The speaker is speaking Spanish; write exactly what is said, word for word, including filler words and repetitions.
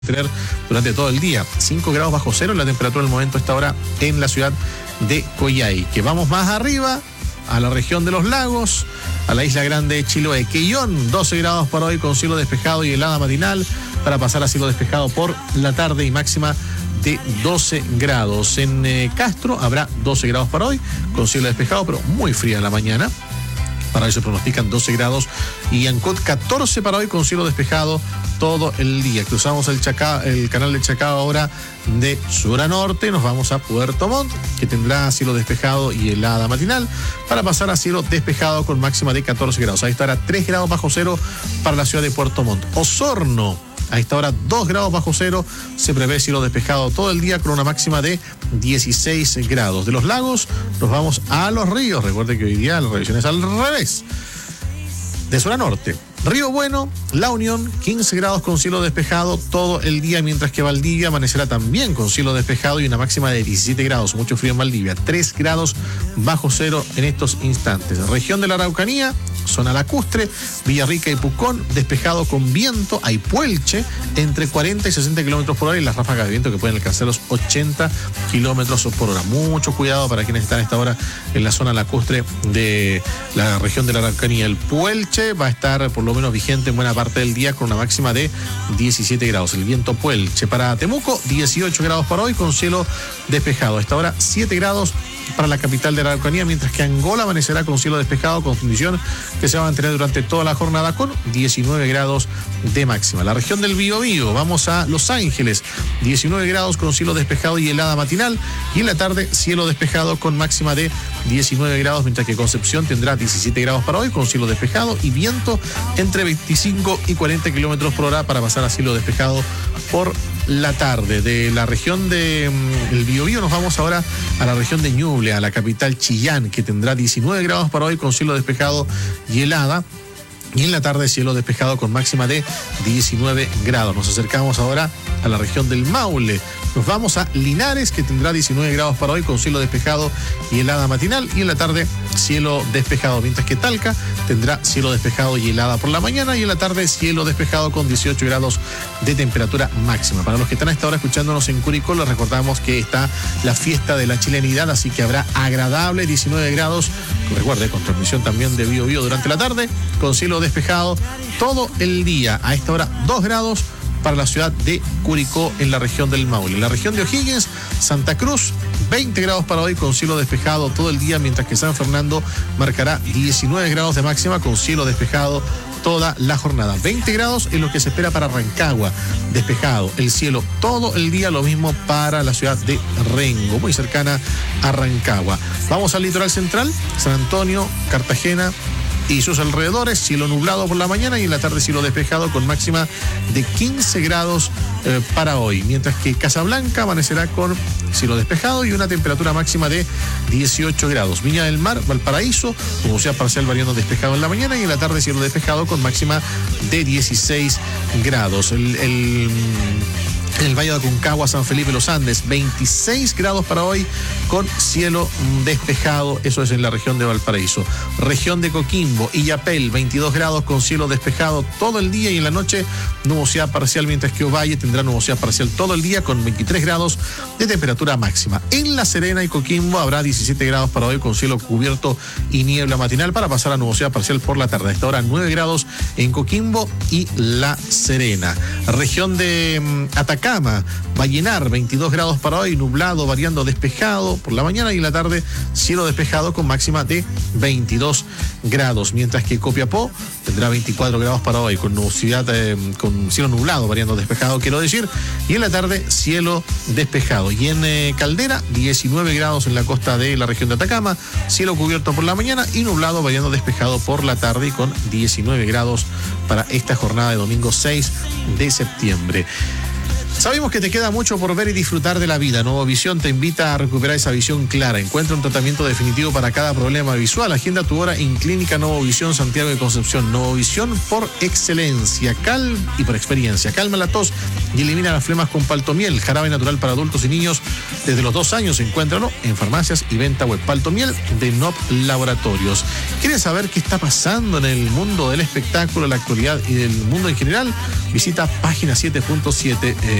tener durante todo el día. cinco grados bajo cero la temperatura del momento a esta hora en la ciudad de Coyhai. Que vamos más arriba, a la región de los lagos, a la isla grande de Chiloé. Quellón, doce grados para hoy con cielo despejado y helada matinal, para pasar a cielo despejado por la tarde y máxima de doce grados. En eh, Castro habrá doce grados para hoy con cielo despejado, pero muy fría en la mañana. Para hoy se pronostican doce grados. Y Ancud, catorce para hoy con cielo despejado todo el día. Cruzamos el, Chacá, el canal de Chacao ahora de sur a norte. Nos vamos a Puerto Montt, que tendrá cielo despejado y helada matinal, para pasar a cielo despejado con máxima de catorce grados. Ahí estará tres grados bajo cero para la ciudad de Puerto Montt. Osorno, a esta hora dos grados bajo cero, se prevé cielo despejado todo el día con una máxima de dieciséis grados. De los lagos nos vamos a los ríos. Recuerde que hoy día la revisión es al revés. De sur a norte, Río Bueno, La Unión, quince grados con cielo despejado todo el día, mientras que Valdivia amanecerá también con cielo despejado y una máxima de diecisiete grados. Mucho frío en Valdivia, tres grados bajo cero en estos instantes. Región de la Araucanía, zona lacustre, Villarrica y Pucón, despejado con viento. Hay Puelche, entre cuarenta y sesenta kilómetros por hora, y las ráfagas de viento que pueden alcanzar los ochenta kilómetros por hora. Mucho cuidado para quienes están a esta hora en la zona lacustre de la región de la Araucanía. El Puelche va a estar por lo menos vigente en buena parte del día con una máxima de diecisiete grados. El viento Puelche. Para Temuco, dieciocho grados para hoy con cielo despejado. A esta hora, siete grados para la capital de la Araucanía, mientras que Angola amanecerá con cielo despejado, con condición que se va a mantener durante toda la jornada con diecinueve grados de máxima. La región del Biobío, vamos a Los Ángeles, diecinueve grados con cielo despejado y helada matinal, y en la tarde cielo despejado con máxima de diecinueve grados, mientras que Concepción tendrá diecisiete grados para hoy con cielo despejado y viento entre veinticinco y cuarenta kilómetros por hora, para pasar a cielo despejado por la tarde. De la región del de, Biobío nos vamos ahora a la región de Ñuble, a la capital Chillán, que tendrá diecinueve grados para hoy con cielo despejado y helada, y en la tarde cielo despejado con máxima de diecinueve grados. Nos acercamos ahora a la región del Maule. Nos vamos a Linares, que tendrá diecinueve grados para hoy con cielo despejado y helada matinal, y en la tarde cielo despejado, mientras que Talca tendrá cielo despejado y helada por la mañana, y en la tarde cielo despejado con dieciocho grados de temperatura máxima. Para los que están a esta hora escuchándonos en Curicó, les recordamos que está la fiesta de la chilenidad, así que habrá agradable diecinueve grados, recuerde, con transmisión también de Bio Bio durante la tarde, con cielo despejado todo el día. A esta hora dos grados para la ciudad de Curicó en la región del Maule. En la región de O'Higgins, Santa Cruz, veinte grados para hoy con cielo despejado todo el día, mientras que San Fernando marcará diecinueve grados de máxima con cielo despejado toda la jornada. veinte grados es lo que se espera para Rancagua, despejado el cielo todo el día, lo mismo para la ciudad de Rengo, muy cercana a Rancagua. Vamos al litoral central, San Antonio, Cartagena y sus alrededores, cielo nublado por la mañana y en la tarde cielo despejado con máxima de quince grados eh, para hoy, mientras que Casablanca amanecerá con cielo despejado y una temperatura máxima de dieciocho grados. Viña del Mar, Valparaíso, nubosidad parcial variando despejado en la mañana y en la tarde cielo despejado con máxima de dieciséis grados. El, el En el Valle de Aconcagua, San Felipe Los Andes, veintiséis grados para hoy con cielo despejado, eso es en la región de Valparaíso. Región de Coquimbo, Illapel, veintidós grados con cielo despejado todo el día y en la noche nubosidad parcial, mientras que Ovalle tendrá nubosidad parcial todo el día con veintitrés grados de temperatura máxima. En La Serena y Coquimbo habrá diecisiete grados para hoy con cielo cubierto y niebla matinal, para pasar a nubosidad parcial por la tarde. A esta hora nueve grados en Coquimbo y La Serena. Región de um, Atacama, Vallenar, veintidós grados para hoy, nublado, variando despejado por la mañana y en la tarde cielo despejado con máxima de veintidós grados, mientras que Copiapó tendrá veinticuatro grados para hoy con nubosidad, eh, con cielo nublado, variando despejado, quiero decir, y en la tarde cielo despejado. Y en eh, Caldera, diecinueve grados en la costa de la región de Atacama, cielo cubierto por la mañana y nublado, variando despejado por la tarde y con diecinueve grados para esta jornada de domingo seis de septiembre. Sabemos que te queda mucho por ver y disfrutar de la vida. Novovisión te invita a recuperar esa visión clara. Encuentra un tratamiento definitivo para cada problema visual. Agenda tu hora en Clínica Novovisión Santiago de Concepción. Novovisión por excelencia cal y por experiencia. Calma la tos y elimina las flemas con Paltomiel. Jarabe natural para adultos y niños desde los dos años. Encuéntralo en farmacias y venta web. Paltomiel de N O P Laboratorios. ¿Quieres saber qué está pasando en el mundo del espectáculo, la actualidad y del mundo en general? Visita página siete punto siete. Eh,